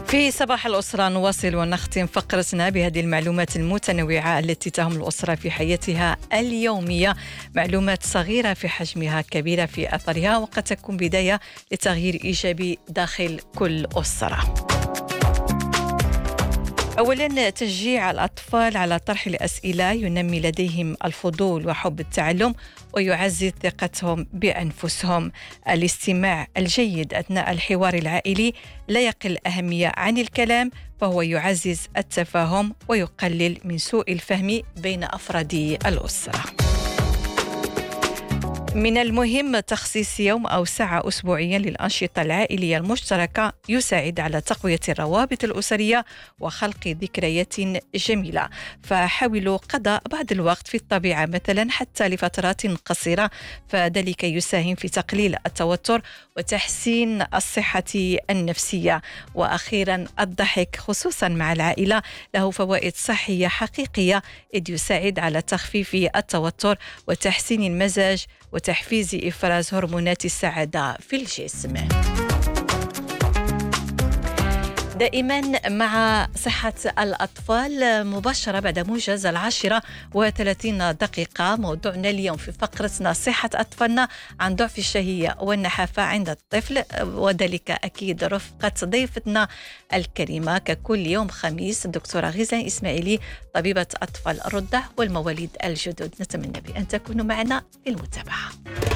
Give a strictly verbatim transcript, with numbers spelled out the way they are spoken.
في صباح الأسرة نواصل ونختم فقرتنا بهذه المعلومات المتنوعة التي تهم الأسرة في حياتها اليومية. معلومات صغيرة في حجمها، كبيرة في أثرها، وقد تكون بداية لتغيير إيجابي داخل كل أسرة. أولاً، تشجيع الأطفال على طرح الأسئلة ينمي لديهم الفضول وحب التعلم ويعزز ثقتهم بأنفسهم. الاستماع الجيد أثناء الحوار العائلي لا يقل أهمية عن الكلام، فهو يعزز التفاهم ويقلل من سوء الفهم بين أفراد الأسرة. من المهم تخصيص يوم أو ساعة أسبوعيا للأنشطة العائلية المشتركة، يساعد على تقوية الروابط الأسرية وخلق ذكريات جميلة. فحاولوا قضاء بعض الوقت في الطبيعة مثلا حتى لفترات قصيرة، فذلك يساهم في تقليل التوتر وتحسين الصحة النفسية. وأخيرا، الضحك خصوصا مع العائلة له فوائد صحية حقيقية، إذ يساعد على تخفيف التوتر وتحسين المزاج وتحفيز إفراز هرمونات السعادة في الجسم. دائما مع صحة الأطفال مباشرة بعد موجز العاشرة وثلاثين دقيقة. موضوعنا اليوم في فقرتنا صحة أطفالنا عن ضعف الشهية والنحافة عند الطفل، وذلك أكيد رفقة ضيفتنا الكريمة ككل يوم خميس الدكتورة غيزان إسماعيلي، طبيبة أطفال الرضع والمواليد الجدد. نتمنى بأن تكونوا معنا في المتابعة.